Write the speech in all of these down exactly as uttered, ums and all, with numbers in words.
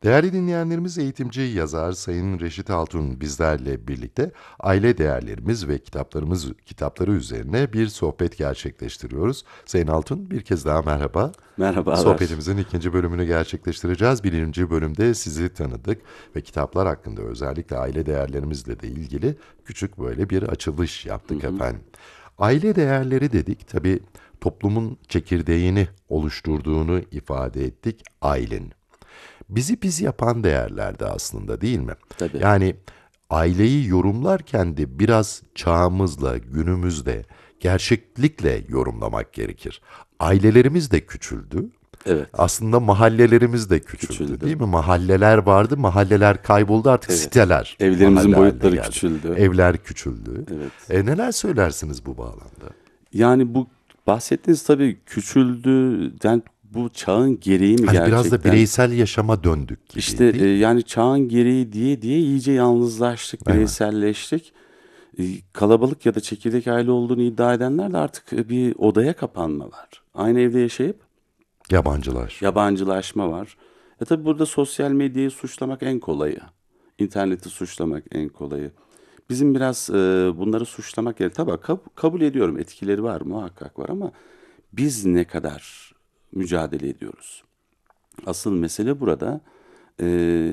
Değerli dinleyenlerimiz, eğitimci, yazar Sayın Reşit Altun bizlerle birlikte aile değerlerimiz ve kitaplarımız kitapları üzerine bir sohbet gerçekleştiriyoruz. Sayın Altun, bir kez daha merhaba. Merhabalar. Sohbetimizin ikinci bölümünü gerçekleştireceğiz. Birinci bölümde sizi tanıdık ve kitaplar hakkında, özellikle aile değerlerimizle de ilgili küçük böyle bir açılış Hı yaptık hı. efendim. Aile değerleri dedik, tabii toplumun çekirdeğini oluşturduğunu ifade ettik ailenin. Bizi biz yapan değerlerdi aslında, değil mi? Tabii. Yani aileyi yorumlarken de biraz çağımızla, günümüzde gerçeklikle yorumlamak gerekir. Ailelerimiz de küçüldü. Evet. Aslında mahallelerimiz de küçüldü, Küçüldü. değil mi? Mahalleler vardı, mahalleler kayboldu, artık Evet. siteler Evlerimizin mahalle haline boyutları geldi. küçüldü. Evler küçüldü. Evet. E, neler söylersiniz bu bağlamda? Yani bu bahsettiğiniz tabii küçüldü. Yani bu çağın gereği mi Hani biraz da gerçekten? bireysel yaşama döndük gibi, İşte e, değil mi? yani çağın gereği diye diye iyice yalnızlaştık, Evet. bireyselleştik. E, Kalabalık ya da çekirdek aile olduğunu iddia edenler de artık e, bir odaya kapanma var. Aynı evde yaşayıp Yabancılaşma. yabancılaşma var. E tabii burada sosyal medyayı suçlamak en kolayı. İnterneti suçlamak en kolayı. Bizim biraz e, bunları suçlamak gerekiyor. Tabii kab- kabul ediyorum, etkileri var, muhakkak var, ama biz ne kadar mücadele ediyoruz? Asıl mesele burada e,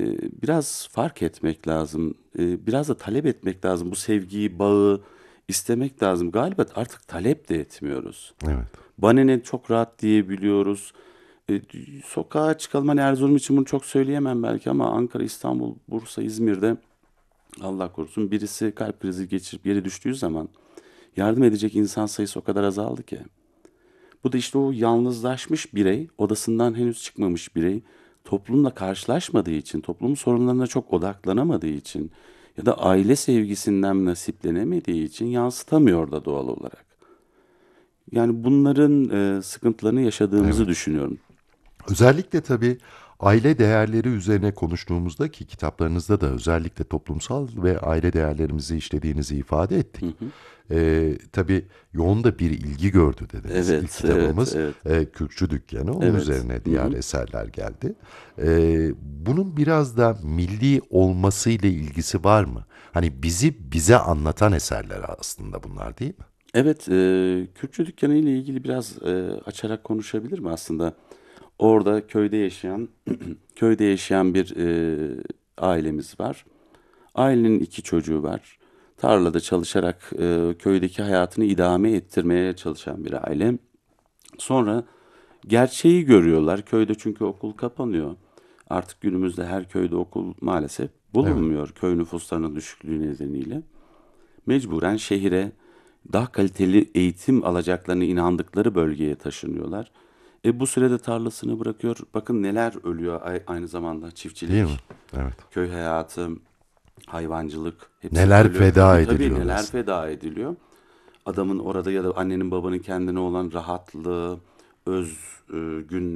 biraz fark etmek lazım. E, biraz da talep etmek lazım. Bu sevgiyi, bağı istemek lazım. Galiba artık talep de etmiyoruz. Evet. Bana ne, çok rahat diyebiliyoruz. E, Sokağa çıkalım, hani Erzurum için bunu çok söyleyemem belki, ama Ankara, İstanbul, Bursa, İzmir'de Allah korusun birisi kalp krizi geçirip yere düştüğü zaman yardım edecek insan sayısı o kadar azaldı ki. Bu da işte o yalnızlaşmış birey, odasından henüz çıkmamış birey, toplumla karşılaşmadığı için, toplumun sorunlarına çok odaklanamadığı için ya da aile sevgisinden nasiplenemediği için yansıtamıyor da doğal olarak. Yani bunların e, sıkıntılarını yaşadığımızı Evet. düşünüyorum. Özellikle tabii aile değerleri üzerine konuştuğumuzda, ki kitaplarınızda da özellikle toplumsal ve aile değerlerimizi işlediğinizi ifade Hı ettik. hı. Ee, tabii yoğun da bir ilgi gördü dediniz. İlk Evet, evet, kitabımız evet, e, Kürkçü Dükkanı. Onun evet. üzerine Hı diğer hı. eserler geldi. Ee, bunun biraz da milli olmasıyla ilgisi var mı? Hani bizi bize anlatan eserler aslında bunlar, değil mi? Evet, eee Kürtçü Dükkanı ile ilgili biraz eee, açarak konuşabilirim aslında. Orada köyde yaşayan köyde yaşayan bir eee, ailemiz var. Ailenin iki çocuğu var. Tarlada çalışarak eee, köydeki hayatını idame ettirmeye çalışan bir aile. Sonra gerçeği görüyorlar. Köyde çünkü okul kapanıyor. Artık günümüzde her köyde okul maalesef Evet. bulunmuyor, köy nüfuslarının düşüklüğü nedeniyle. Mecburen şehire, daha kaliteli eğitim alacaklarına inandıkları bölgeye taşınıyorlar. E bu sürede tarlasını bırakıyor. Bakın neler ölüyor ay- aynı zamanda: Değil mi? çiftçilik, Evet. köy hayatı, hayvancılık, hepsi Neler ölüyor. feda Tabii tabii, ediliyor neler resmen. feda ediliyor. Adamın orada ya da annenin babanın kendine olan rahatlığı, öz e, gün